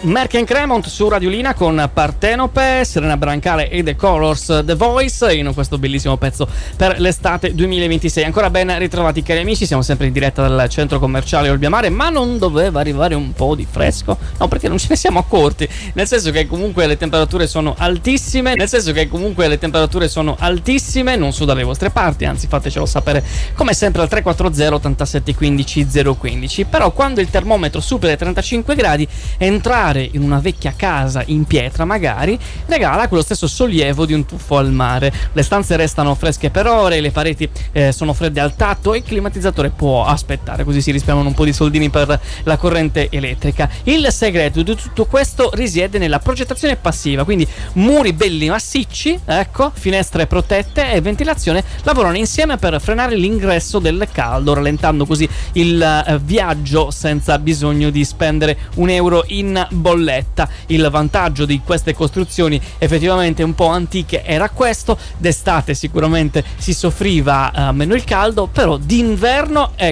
Merck & Cremont su Radiolina con Partenope, Serena Brancale e The Colors, The Voice, in questo bellissimo pezzo per l'estate 2026. Ancora ben ritrovati cari amici, siamo sempre in diretta dal centro commerciale Olbiamare, ma non doveva arrivare un po' di fresco? No, perché non ce ne siamo accorti, nel senso che comunque le temperature sono altissime, non so dalle vostre parti, anzi fatecelo sapere come sempre al 340 87 15 015. Però quando il termometro supera i 35 gradi, entrare in una vecchia casa in pietra magari regala quello stesso sollievo di un tuffo al mare. Le stanze restano fresche per ore, le pareti sono fredde al tatto e il climatizzatore può aspettare, così si risparmiano un po' di soldini per la corrente elettrica. Il segreto di tutto questo risiede nella progettazione passiva, quindi muri belli massicci, ecco, finestre protette e ventilazione lavorano insieme per frenare l'ingresso del caldo, rallentando così il viaggio senza bisogno di spendere €1 in bolletta. Il vantaggio di queste costruzioni effettivamente un po' antiche era questo: d'estate sicuramente si soffriva meno il caldo, però d'inverno